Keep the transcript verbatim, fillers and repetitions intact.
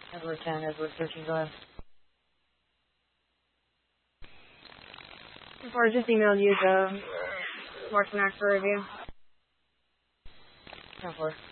Edward ten, Edward thirteen, go ahead. Before just emailed you the Marksman Act for review. ten four.